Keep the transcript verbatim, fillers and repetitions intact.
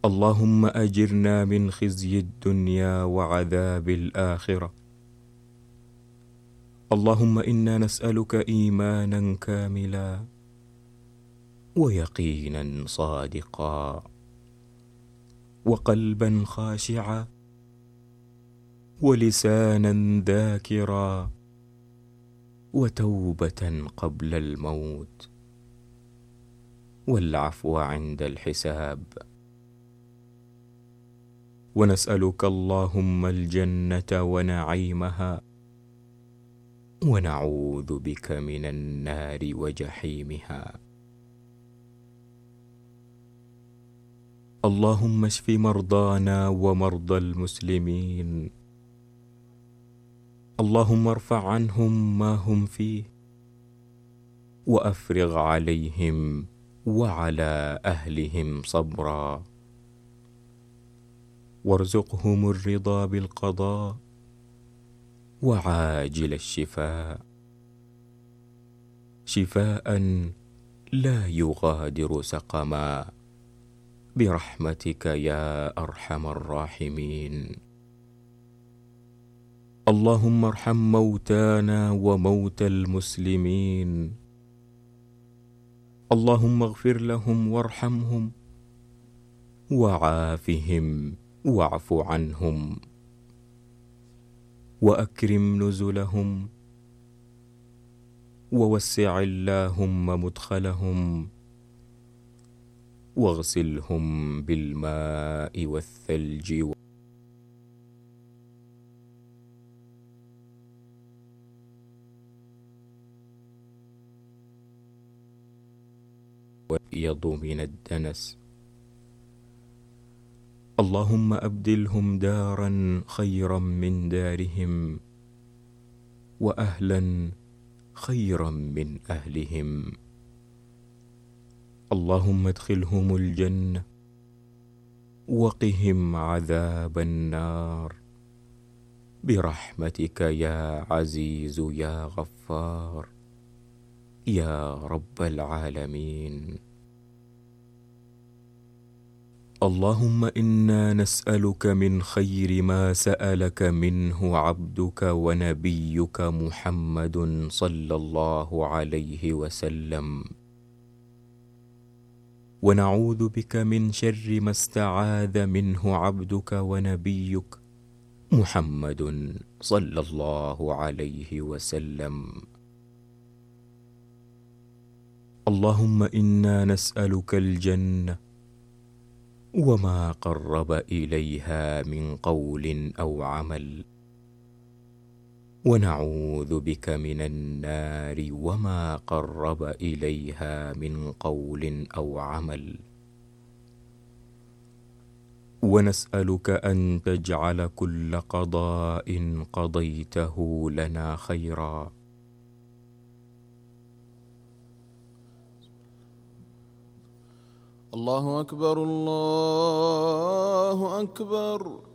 اللهم أجرنا من خزي الدنيا وعذاب الآخرة. اللهم إنا نسألك إيمانا كاملا ويقينا صادقا وقلبا خاشعا ولسانا ذاكرا وتوبة قبل الموت والعفو عند الحساب. ونسألك اللهم الجنة ونعيمها، ونعوذ بك من النار وجحيمها. اللهم اشف مرضانا ومرضى المسلمين. اللهم ارفع عنهم ما هم فيه، وأفرغ عليهم وعلى أهلهم صبرا، وارزقهم الرضا بالقضاء وعاجل الشفاء، شفاء لا يغادر سقما، برحمتك يا أرحم الراحمين. اللهم ارحم موتانا وموتى المسلمين. اللهم اغفر لهم وارحمهم وعافهم واعف عنهم، وأكرم نزلهم، ووسع اللهم مدخلهم، واغسلهم بالماء والثلج واليض من الدنس. اللهم أبدلهم دارا خيرا من دارهم، وأهلا خيرا من أهلهم. اللهم ادخلهم الجنة وقهم عذاب النار، برحمتك يا عزيز يا غفار يا رب العالمين. اللهم إنا نسألك من خير ما سألك منه عبدك ونبيك محمد صلى الله عليه وسلم، ونعوذ بك من شر ما استعاذ منه عبدك ونبيك محمد صلى الله عليه وسلم. اللهم إنا نسألك الجنة وما قرب إليها من قول أو عمل، ونعوذ بك من النار وما قرب إليها من قول أو عمل. ونسألك أن تجعل كل قضاء قضيته لنا خيرا. الله أكبر الله أكبر.